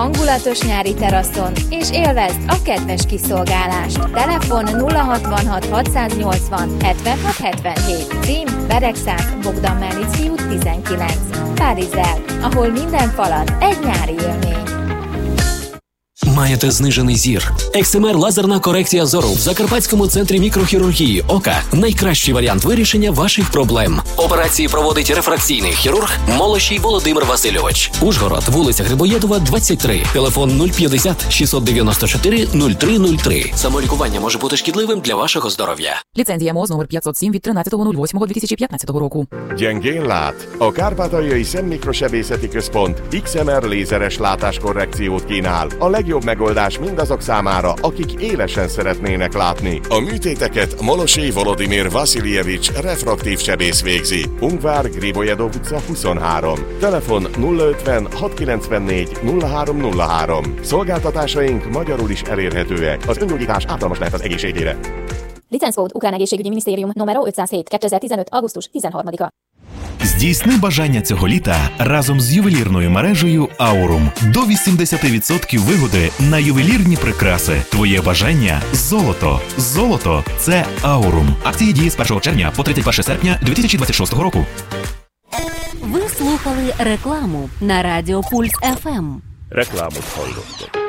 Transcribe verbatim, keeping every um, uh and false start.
hangulatos nyári teraszon, és élvezd a kedves kiszolgálást. Telefon nulla hatvanhat hatszáznyolcvan hetvenhat hetvenhét. Cím Beregszász, Bogdan Melnicki út tizenkilenc. Párizzel, ahol minden falat egy nyári élmény. Маєте знижений зір? екс ем ар лазерна корекція зору в Закарпатському центрі мікрохірургії ока – найкращий варіант вирішення ваших проблем. Операції проводить рефракційний хірург Молощій Володимир Васильович. Ужгород, вулиця Грибоєдова, двадцять три. Телефон нуль п'ятдесят шістсот дев'яносто чотири нуль три нуль три. Самолікування може бути шкідливим для вашого здоров'я. Ліцензія МОЗ номер п'ятсот сім від тринадцятого лютого дві тисячі п'ятнадцятого року. Gyengén lát? A Kárpátaljai Szemmikrosebészeti Központ iksz em er lézeres látáskorrekciót kínál. A legjobb megoldás mindazok számára, akik élesen szeretnének látni. A műtéteket Molosey Volodymyr Vasiljevics refraktív sebész végzi. Ungvár, Gribojedov utca huszonhárom. Telefon nulla ötven hatszázkilencvennégy nulla három nulla három. Szolgáltatásaink magyarul is elérhetőek. Az öngyógyítás ártalmas lehet az egészségére. Licenckód Ukrán Egészségügyi Minisztérium numero ötszázhét kétezer-tizenöt augusztus tizenharmadika. Здійсни бажання цього літа разом з ювелірною мережею Aurum. До вісімдесят відсотків вигоди на ювелірні прикраси. Твоє бажання – золото. Золото – це Aurum. Акції дії з першого червня по тридцять перше серпня дві тисячі двадцять шостого року. Ви слухали рекламу на Радіо Пульс еф ем. Reklámot hallottak.